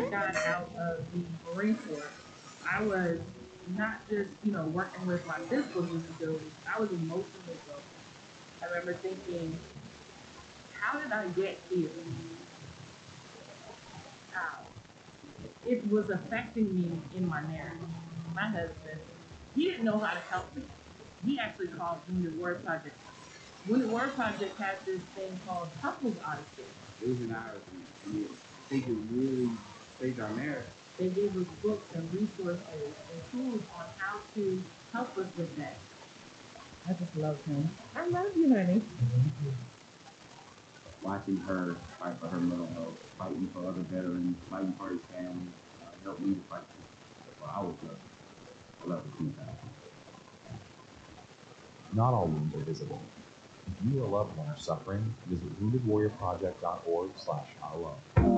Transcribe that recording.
got out of the Marine Corps, I was not just, working with my physical disabilities, I was emotionally broken. I remember thinking, how did I get here? How? It was affecting me in my marriage. My husband, he didn't know how to help me. He actually called Wounded Word Project. Wounded Word Project had this thing called Couples Odyssey. Losing ours, and they could really save our marriage. They gave us books and resources and tools on how to help us with that. I just love him. I love you, honey. Watching her fight for her mental health, fighting for other veterans, fighting for his family, helped me to fight. Well, I love the 2000. Not all wounds are visible. If you or a loved one are suffering, visit woundedwarriorproject.org/ourlove.